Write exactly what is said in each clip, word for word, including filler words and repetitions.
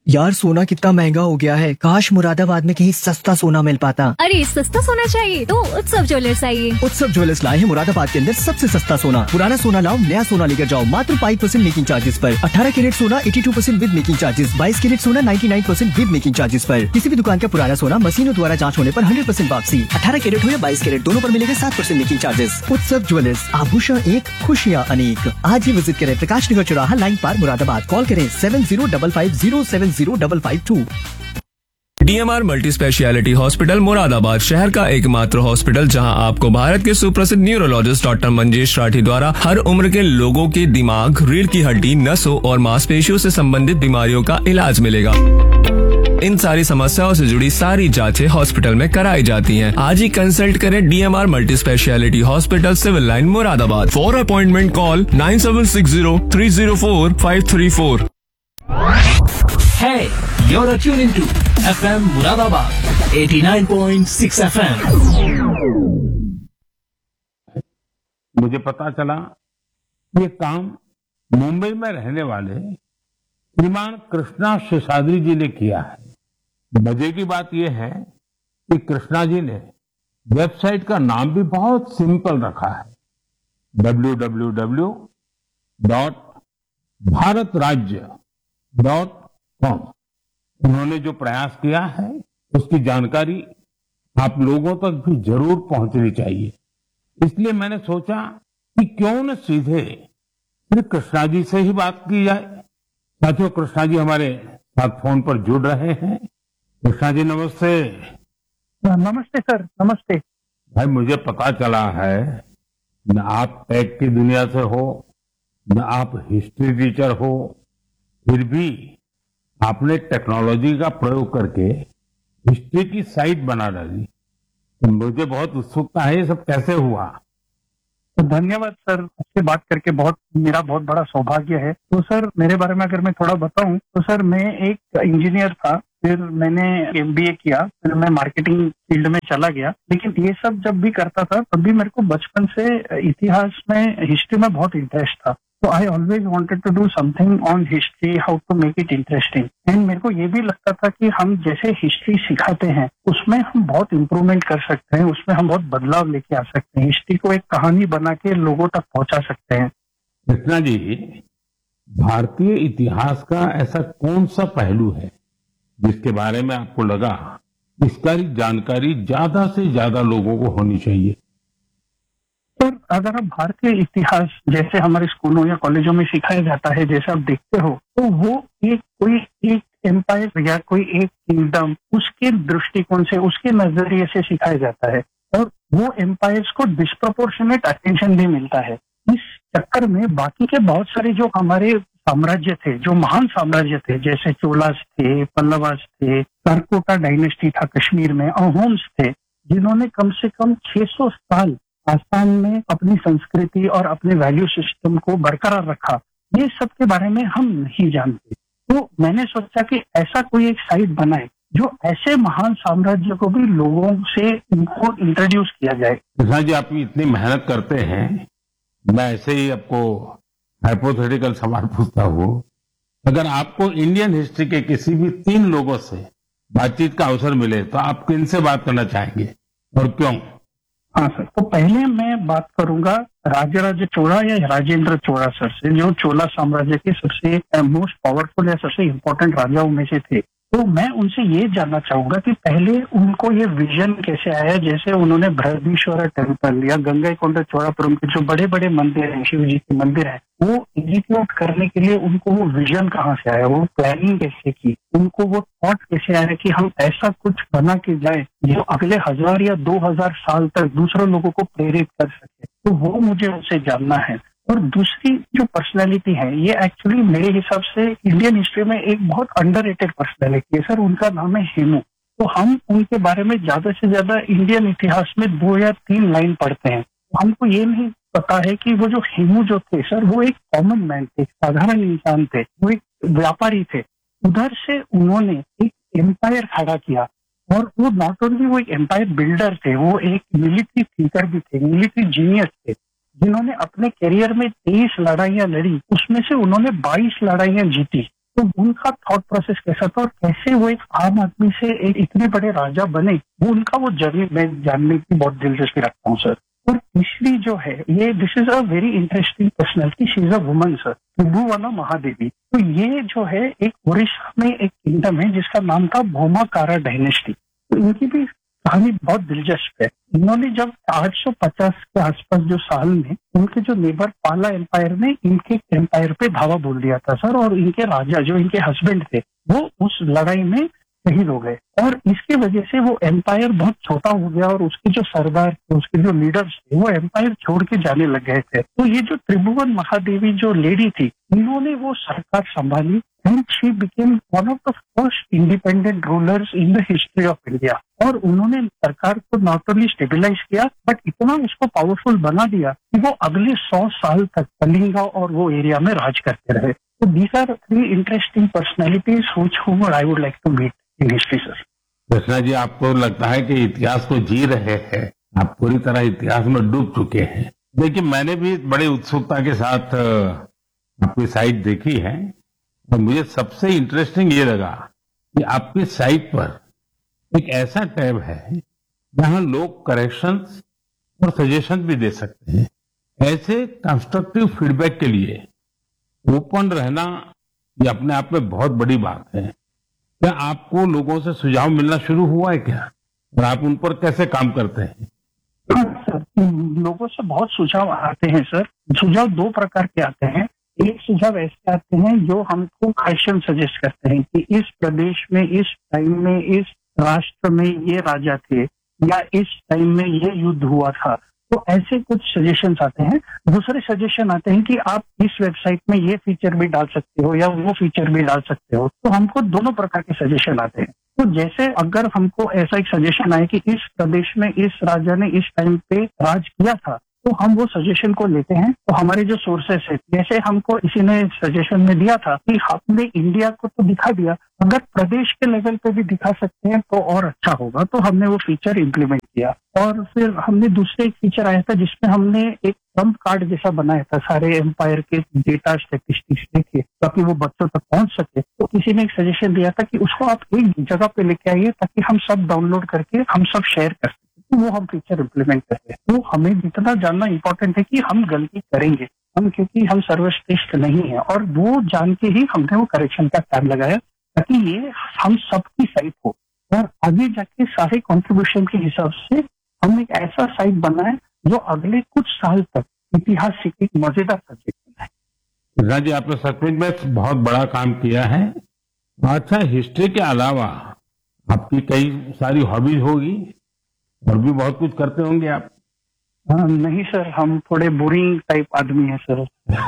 यार सोना कितना महंगा हो गया है, काश मुरादाबाद में कहीं सस्ता सोना मिल पाता। अरे सस्ता सोना चाहिए तो उत्सव ज्वेलर्स आइए। उत्सव ज्वेलर्स लाए हैं मुरादाबाद के अंदर सबसे सस्ता सोना। पुराना सोना लाओ, नया सोना लेकर जाओ मात्र फाइव परसेंट मेकिंग चार्जेस पर। अठारह कैरेट सोना eighty two percent with making charges, बाईस कैरेट सोना ninety nine percent with making charges पर। किसी भी दुकान का पुराना सोना मशीनों द्वारा जाँच होने पर हंड्रेड परसेंट वापसी। अठारह कैरेट हो या बाईस कैरेट दोनों पर मिलेगा सात परसेंट मेकिंग चार्जेस। उत्सव ज्वेलर्स, आभूषण एक, खुशियाँ अनेक। आज ही विजिट करें प्रकाश नगर चौराहा, लाइन पार, मुरादाबाद। कॉल करें seven zero double five zero seven zero double five to. DMR multi speciality hospital Moradabad शहर का एकमात्र हॉस्पिटल जहां आपको भारत के सुप्रसिद्ध न्यूरोलॉजिस्ट डॉक्टर मंजेश राठी द्वारा हर उम्र के लोगों के दिमाग, रीढ़ की हड्डी, नसों और मांसपेशियों से संबंधित बीमारियों का इलाज मिलेगा। इन सारी समस्याओं से जुड़ी सारी जांचें हॉस्पिटल में कराई जाती हैं। आज ही कंसल्ट करें DMR multi speciality hospital, civil line, Moradabad. For appointment call nine seven six zero three zero four five three four. Hey, you're tuning to F M Muradabad eighty-nine point six F M. मुझे पता चला ये काम मुंबई में रहने वाले श्रीमान कृष्णा शेषाद्री जी ने किया है। मजे की बात यह है कि कृष्णा जी ने वेबसाइट का नाम भी बहुत सिंपल रखा है, W W W dot Bharat राज्य डॉट कॉम। उन्होंने जो प्रयास किया है उसकी जानकारी आप लोगों तक भी जरूर पहुंचनी चाहिए। इसलिए मैंने सोचा कि क्यों न सीधे श्री कृष्णा जी से ही बात की जाए। साथियों, कृष्णा जी हमारे साथ फोन पर जुड़ रहे हैं। कृष्णा जी नमस्ते। नमस्ते सर, नमस्ते। भाई, मुझे पता चला है न आप टेक की दुनिया से हो, न आप हिस्ट्री टीचर हो, फिर भी आपने टेक्नोलॉजी का प्रयोग करके हिस्ट्री की साइट बना डाली। तो मुझे बहुत उत्सुकता है, ये सब कैसे हुआ? तो धन्यवाद सर, आपसे बात करके बहुत मेरा बहुत बड़ा सौभाग्य है। तो सर मेरे बारे में अगर मैं थोड़ा बताऊं तो सर मैं एक इंजीनियर था, फिर मैंने एमबीए किया, फिर मैं मार्केटिंग फील्ड में चला गया। लेकिन ये सब जब भी करता था तब भी मेरे को बचपन से इतिहास में, हिस्ट्री में बहुत इंटरेस्ट था। तो I always wanted to do something on history, how to make it interesting. And मेरे को ये भी लगता था कि हम जैसे हिस्ट्री सिखाते हैं उसमें हम बहुत इम्प्रूवमेंट कर सकते हैं, उसमें हम बहुत बदलाव लेके आ सकते हैं, हिस्ट्री को एक कहानी बना के लोगों तक पहुंचा सकते हैं। कृष्णा जी, भारतीय इतिहास का ऐसा कौन सा पहलू है जिसके बारे में आपको लगा इसका जानकारी ज्यादा से ज्यादा लोगों को होनी चाहिए? सर, अगर आप भारतीय इतिहास जैसे हमारे स्कूलों या कॉलेजों में सिखाया जाता है, जैसे आप देखते हो, तो वो एक कोई एक एम्पायर या कोई एक किंगडम, उसके दृष्टिकोण से, उसके नजरिए से सिखाया जाता है और वो एम्पायर्स को डिस्प्रोपोर्शनेट अटेंशन भी मिलता है। इस चक्कर में बाकी के बहुत सारे जो हमारे साम्राज्य थे, जो महान साम्राज्य थे, जैसे चोलास थे, पल्लवास थे, सरकोटा डायनेस्टी था कश्मीर में, अहोम्स थे, जिन्होंने कम से कम छह सौ साल आसाम में अपनी संस्कृति और अपने वैल्यू सिस्टम को बरकरार रखा। ये सब के बारे में हम नहीं जानते। तो मैंने सोचा कि ऐसा कोई एक साइट बनाए जो ऐसे महान साम्राज्य को भी लोगों से इनको इंट्रोड्यूस किया जाए। कृष्णा जी, आप इतनी मेहनत करते हैं, मैं ऐसे ही आपको हाइपोथेटिकल सवाल पूछता हूँ। अगर आपको इंडियन हिस्ट्री के किसी भी तीन लोगों से बातचीत का अवसर मिले तो आप किनसे बात करना चाहेंगे और क्यों? हाँ सर, तो पहले मैं बात करूंगा राजराज चोला या राजेंद्र चोला सर से, जो चोला साम्राज्य के सबसे मोस्ट पावरफुल या सबसे इम्पोर्टेंट राजाओं में से थे। तो मैं उनसे ये जानना चाहूंगा कि पहले उनको ये विजन कैसे आया, जैसे उन्होंने बृहदीश्वर टेम्पल या गंगईकोंडा चोलापुरम के जो बड़े बड़े मंदिर हैं, शिव जी के मंदिर हैं, वो एग्जीक्यूट करने के लिए उनको वो विजन कहाँ से आया, वो प्लानिंग कैसे की, उनको वो थॉट कैसे आया कि हम ऐसा कुछ बना के जाए जो अगले हजार या दो हजार साल तक दूसरे लोगों को प्रेरित कर सके। तो वो मुझे उनसे जानना है। और दूसरी जो पर्सनैलिटी है, ये एक्चुअली मेरे हिसाब से इंडियन हिस्ट्री में एक बहुत अंडररेटेड पर्सनैलिटी है सर, उनका नाम है हेमू। तो हम उनके बारे में ज्यादा से ज्यादा इंडियन इतिहास में दो या तीन लाइन पढ़ते हैं। हमको ये नहीं पता है कि वो जो हेमू जो थे सर, वो एक कॉमन मैन थे, साधारण इंसान थे, वो एक व्यापारी थे। उधर से उन्होंने एक एम्पायर खड़ा किया और वो नॉट ओनली वो एक एम्पायर बिल्डर थे, वो एक मिलिट्री थिंकर भी थे, मिलिट्री जीनियस थे, जिन्होंने अपने करियर में तेईस लड़ाइयां लड़ी, उसमें से उन्होंने बाईस लड़ाइयां जीती। तो उनका थॉट प्रोसेस कैसा था और कैसे वो एक आम आदमी से एक इतने बड़े राजा बने, वो उनका वो जर्नी मैं जानने की बहुत दिलचस्पी रखता हूँ सर। और तीसरी जो है ये this is a very interesting personality, she is a woman sir, त्रिभुवना Mahadevi. तो ये जो है एक ओडिशा में एक किंगडम है जिसका नाम था भौमाकारा डायनेस्टी। तो इनकी भी कहानी बहुत दिलचस्प है। इन्होंने जब आठ सौ पचास के आसपास जो साल में उनके जो नेबर पाला एम्पायर ने इनके एम्पायर पे धावा बोल दिया था सर, और इनके राजा जो इनके हस्बैंड थे वो उस लड़ाई में शहीद हो गए और इसकी वजह से वो एम्पायर बहुत छोटा हो गया और उसके जो सरदार थे, उसके जो लीडर्स थे, वो एम्पायर छोड़ के जाने लग गए थे। तो ये जो त्रिभुवन महादेवी जो लेडी थी, इन्होंने वो सरकार संभाली and she became one of the first independent rulers in the history of India. और उन्होंने सरकार को नॉट ओनली स्टेबिलाईज किया बट इतना उसको पावरफुल बना दिया कि वो अगले सौ साल तक कलिंगा और वो एरिया में राज करते रहे। तो these are three interesting personalities which हुम I would like to meet in history sir. Krishna ji, आपको लगता है कि इतिहास को जी रहे हैं, आप पूरी तरह इतिहास में डूब चुके हैं। देखिए, मैंने भी बड़ी उत्सुकता के साथ आपकी साइट देखी है और मुझे सबसे इंटरेस्टिंग ये लगा कि आपकी साइट पर एक ऐसा टैब है जहां लोग करेक्शंस और सजेशन भी दे सकते हैं। ऐसे कंस्ट्रक्टिव फीडबैक के लिए ओपन रहना ये अपने आप में बहुत बड़ी बात है। क्या आपको लोगों से सुझाव मिलना शुरू हुआ है क्या, और आप उन पर कैसे काम करते हैं? हाँ सर, लोगों से बहुत सुझाव आते हैं सर। सुझाव दो प्रकार के आते हैं। एक सुझाव ऐसे आते हैं जो हमको क्वेश्चन सजेस्ट करते हैं कि इस प्रदेश में, इस टाइम में, इस राष्ट्र में ये राजा थे या इस टाइम में ये युद्ध हुआ था। तो ऐसे कुछ सजेशंस आते हैं। दूसरे सजेशन आते हैं कि आप इस वेबसाइट में ये फीचर भी डाल सकते हो या वो फीचर भी डाल सकते हो। तो हमको दोनों प्रकार के सजेशन आते हैं। तो जैसे अगर हमको ऐसा एक सजेशन आए कि इस प्रदेश में इस राजा ने इस टाइम पे राज किया था, तो हम वो सजेशन को लेते हैं। तो हमारे जो सोर्सेस है, जैसे हमको किसी ने सजेशन में दिया था कि आपने इंडिया को तो दिखा दिया, अगर प्रदेश के लेवल पे भी दिखा सकते हैं तो और अच्छा होगा। तो हमने वो फीचर इम्प्लीमेंट किया। और फिर हमने दूसरे एक फीचर आया था जिसमें हमने एक ट्रम्प कार्ड जैसा बनाया था, सारे एम्पायर के डेटा स्टैटिस्टिक्स देखे ताकि वो बच्चों तक पहुंच सके। तो किसी ने एक सजेशन दिया था कि उसको आप एक जगह पे लेके आइए ताकि हम सब डाउनलोड करके हम सब शेयर कर सकें। तो वो हम फीचर इम्प्लीमेंट करते हैं। तो हमें जितना जानना इम्पोर्टेंट है कि हम गलती करेंगे, हम क्योंकि हम सर्वश्रेष्ठ नहीं है, और वो जान के ही हमने वो करेक्शन का टैब लगाया ताकि ये हम सबकी साइट हो और आगे जाके सारे कंट्रीब्यूशन के हिसाब से हम एक ऐसा साइट बनाए जो अगले कुछ साल तक इतिहास से एक मजेदार सब्जेक्ट बनाए। राजी, आपने सचमुच में बहुत बड़ा काम किया है। अच्छा, हिस्ट्री के अलावा आपकी कई सारी हॉबीज होगी और भी बहुत कुछ करते होंगे आप? हाँ, नहीं सर, हम थोड़े बोरिंग टाइप आदमी हैं सर।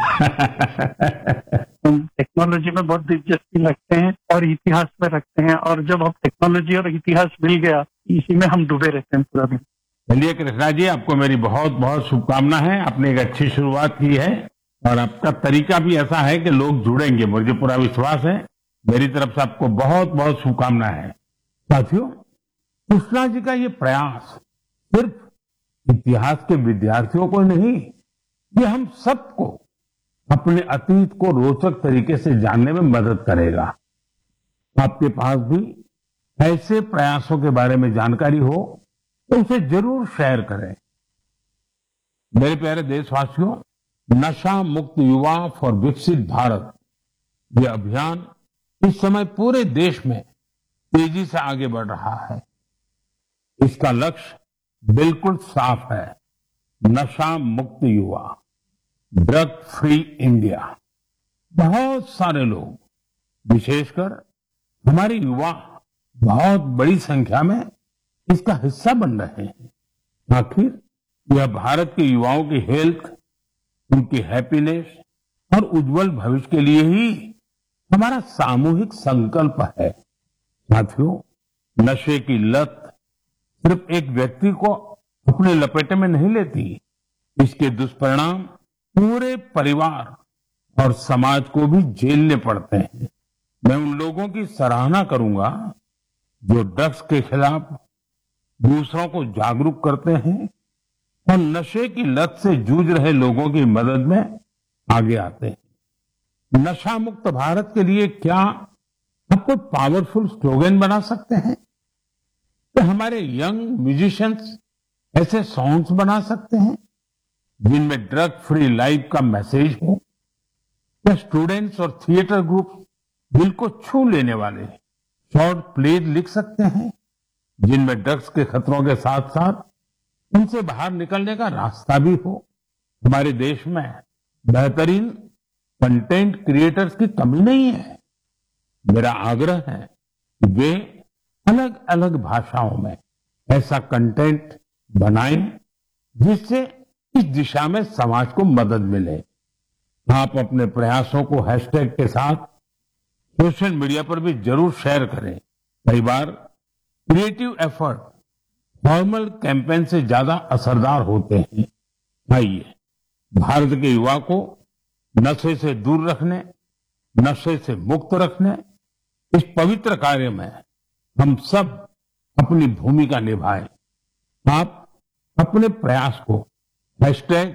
हम टेक्नोलॉजी में बहुत दिलचस्पी रखते हैं और इतिहास में रखते हैं, और जब हम टेक्नोलॉजी और इतिहास मिल गया इसी में हम डूबे रहते हैं पूरा दिन। चलिए कृष्णा जी, आपको मेरी बहुत बहुत शुभकामना है। आपने एक अच्छी शुरुआत की है और आपका तरीका भी ऐसा है कि लोग जुड़ेंगे, मुझे पूरा विश्वास है। मेरी तरफ से आपको बहुत बहुत शुभकामना है। साथियों, कृष्णा जी का ये प्रयास सिर्फ इतिहास के विद्यार्थियों को नहीं, ये हम सबको अपने अतीत को रोचक तरीके से जानने में मदद करेगा। आपके पास भी ऐसे प्रयासों के बारे में जानकारी हो तो उसे जरूर शेयर करें। मेरे प्यारे देशवासियों, नशा मुक्त युवा फॉर विकसित भारत, ये अभियान इस समय पूरे देश में तेजी से आगे बढ़ रहा है। इसका लक्ष्य बिल्कुल साफ है, नशा मुक्त युवा, ड्रग फ्री इंडिया। बहुत सारे लोग, विशेषकर हमारे युवा, बहुत बड़ी संख्या में इसका हिस्सा बन रहे हैं। आखिर यह भारत के युवाओं की हेल्थ, उनकी हैप्पीनेस और उज्जवल भविष्य के लिए ही हमारा सामूहिक संकल्प है। साथियों, नशे की लत सिर्फ एक व्यक्ति को अपने लपेटे में नहीं लेती, इसके दुष्परिणाम पूरे परिवार और समाज को भी झेलने पड़ते हैं। मैं उन लोगों की सराहना करूंगा जो ड्रग्स के खिलाफ दूसरों को जागरूक करते हैं और नशे की लत से जूझ रहे लोगों की मदद में आगे आते हैं। नशा मुक्त भारत के लिए क्या आप कोई पावरफुल स्लोगन बना सकते हैं? तो हमारे यंग म्यूजिशियंस ऐसे सॉन्ग्स बना सकते हैं जिनमें ड्रग फ्री लाइफ का मैसेज हो, या स्टूडेंट्स और थिएटर ग्रुप दिल को छू लेने वाले शॉर्ट प्लेज लिख सकते हैं जिनमें ड्रग्स के खतरों के साथ साथ उनसे बाहर निकलने का रास्ता भी हो। हमारे देश में बेहतरीन कंटेंट क्रिएटर्स की कमी नहीं है। मेरा आग्रह है कि वे अलग अलग भाषाओं में ऐसा कंटेंट बनाएं जिससे इस दिशा में समाज को मदद मिले। आप अपने प्रयासों को हैशटैग के साथ सोशल मीडिया पर भी जरूर शेयर करें। कई बार क्रिएटिव एफर्ट फॉर्मल कैंपेन से ज्यादा असरदार होते हैं। आइए भारत के युवा को नशे से दूर रखने, नशे से मुक्त रखने इस पवित्र कार्य में हम सब अपनी भूमिका निभाएं। आप अपने प्रयास को हैशटैग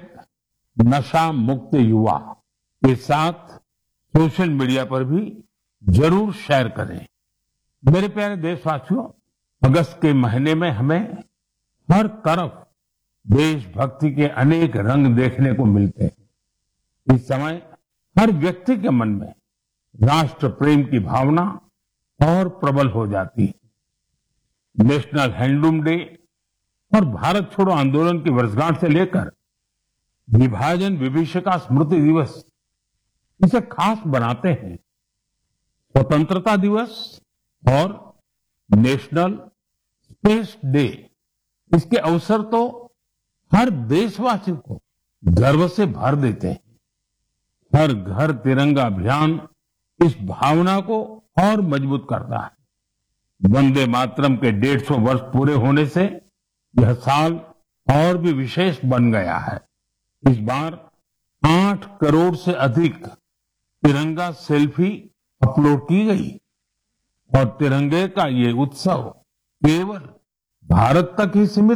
नशा मुक्त युवा के साथ सोशल मीडिया पर भी जरूर शेयर करें। मेरे प्यारे देशवासियों, अगस्त के महीने में हमें हर तरफ देशभक्ति के अनेक रंग देखने को मिलते हैं। इस समय हर व्यक्ति के मन में राष्ट्र प्रेम की भावना और प्रबल हो जाती है। नेशनल हैंडलूम डे और भारत छोड़ो आंदोलन की वर्षगांठ से लेकर विभाजन विभीषिका स्मृति दिवस इसे खास बनाते हैं। स्वतंत्रता दिवस और नेशनल स्पेस डे इसके अवसर तो हर देशवासी को गर्व से भर देते हैं। हर घर तिरंगा अभियान इस भावना को और मजबूत करता है। वंदे मातरम के डेढ़ सौ वर्ष पूरे होने से यह साल और भी विशेष बन गया है। इस बार आठ करोड़ से अधिक तिरंगा सेल्फी अपलोड की गई और तिरंगे का ये उत्सव केवल भारत तक ही सीमित